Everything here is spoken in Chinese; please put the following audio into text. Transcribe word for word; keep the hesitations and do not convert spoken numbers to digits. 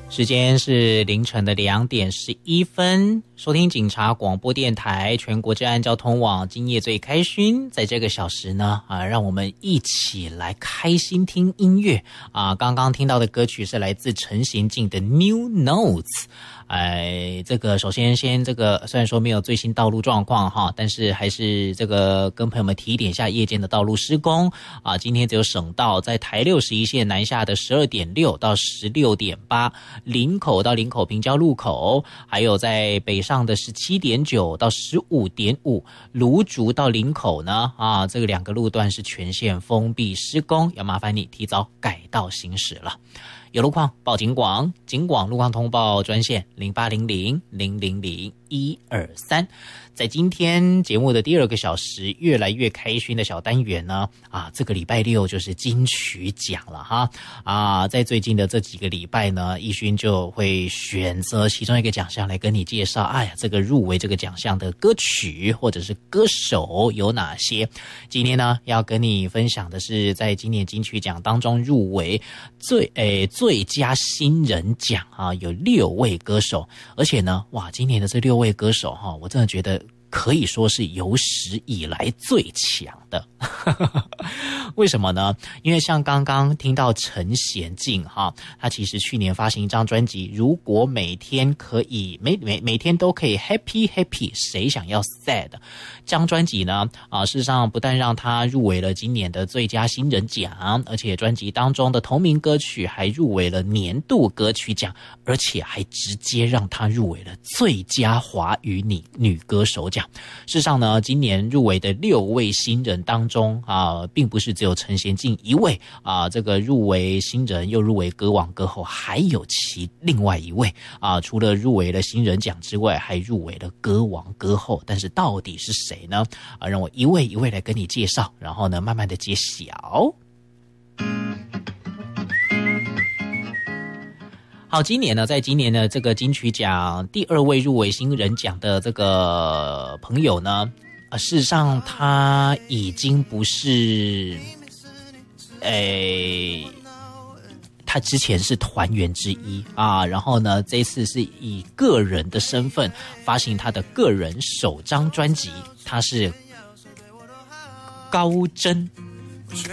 时间是凌晨的两点十一分，收听警察广播电台全国治安交通网，今夜最开心。在这个小时呢，啊，让我们一起来开心听音乐啊！刚刚听到的歌曲是来自陈娴静的 New Notes。哎，这个首先先这个虽然说没有最新道路状况哈，但是还是这个跟朋友们提点一下夜间的道路施工啊。今天只有省道在台六十一线南下的十二点六到十六点八，林口到林口平交路口，还有在北上的十七点九到十五点五，芦竹到林口呢啊，这个两个路段是全线封闭施工，要麻烦你提早改道行驶了。有路况报警广，警广路况通报专线零八零零零零零一二三。在今天节目的第二个小时，越来越开心的小单元呢，啊，这个礼拜六就是金曲奖了哈，啊，在最近的这几个礼拜呢，奕勋就会选择其中一个奖项来跟你介绍，哎呀，这个入围这个奖项的歌曲或者是歌手有哪些。今天呢，要跟你分享的是，在今年金曲奖当中入围最诶最佳新人奖啊，有六位歌手，而且呢，哇，今年的这六位歌手哈，我真的觉得可以说是有史以来最强的。为什么呢？因为像刚刚听到陈娴静哈，她其实去年发行一张专辑，如果每天可以每每每天都可以 happy happy， 谁想要 sad？ 这张专辑呢啊，事实上不但让她入围了今年的最佳新人奖，而且专辑当中的同名歌曲还入围了年度歌曲奖，而且还直接让她入围了最佳华语女女歌手奖。事实上呢，今年入围的六位新人当中啊，并不是只有陈娴静一位啊，这个入围新人又入围歌王歌后，还有其另外一位啊，除了入围了新人奖之外，还入围了歌王歌后。但是到底是谁呢？啊，让我一位一位来跟你介绍，然后呢，慢慢的揭晓。好，今年呢，在今年的这个金曲奖第二位入围新人奖的这个朋友呢，呃，事实上他已经不是，诶，他之前是团员之一啊，然后呢，这次是以个人的身份发行他的个人首张专辑，他是高真。